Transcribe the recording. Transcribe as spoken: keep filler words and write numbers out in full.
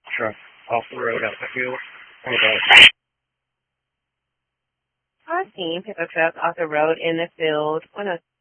truck off the road out the field. Oh, God. I've seen pickup truck off the road in the field. One of